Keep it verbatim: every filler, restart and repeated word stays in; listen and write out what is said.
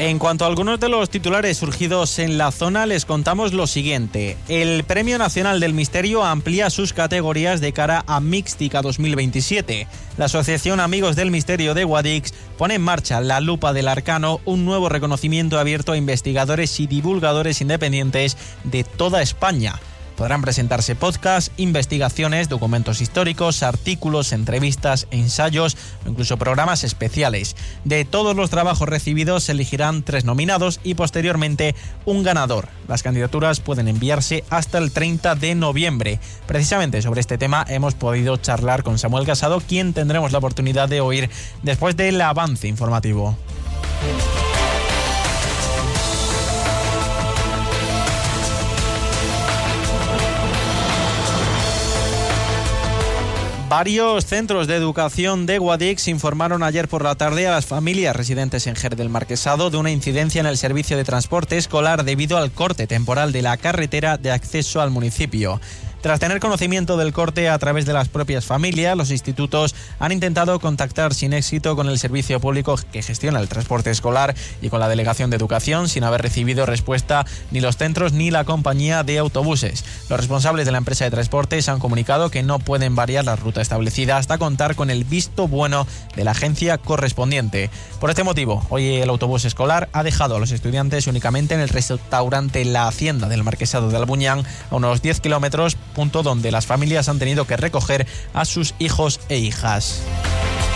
En cuanto a algunos de los titulares surgidos en la zona, les contamos lo siguiente. El Premio Nacional del Misterio amplía sus categorías de cara a Mística dos mil veintisiete. La Asociación Amigos del Misterio de Guadix pone en marcha la Lupa del Arcano, un nuevo reconocimiento abierto a investigadores y divulgadores independientes de toda España. Podrán presentarse podcasts, investigaciones, documentos históricos, artículos, entrevistas, ensayos o incluso programas especiales. De todos los trabajos recibidos se elegirán tres nominados y posteriormente un ganador. Las candidaturas pueden enviarse hasta el treinta de noviembre. Precisamente sobre este tema hemos podido charlar con Samuel Casado, quien tendremos la oportunidad de oír después del avance informativo. Varios centros de educación de Guadix informaron ayer por la tarde a las familias residentes en Jerez del Marquesado de una incidencia en el servicio de transporte escolar debido al corte temporal de la carretera de acceso al municipio. Tras tener conocimiento del corte a través de las propias familias, los institutos han intentado contactar sin éxito con el servicio público que gestiona el transporte escolar y con la Delegación de Educación, sin haber recibido respuesta ni los centros ni la compañía de autobuses. Los responsables de la empresa de transportes han comunicado que no pueden variar la ruta establecida hasta contar con el visto bueno de la agencia correspondiente. Por este motivo, hoy el autobús escolar ha dejado a los estudiantes únicamente en el restaurante La Hacienda del Marquesado de Albuñán, a unos diez kilómetros, punto donde las familias han tenido que recoger a sus hijos e hijas.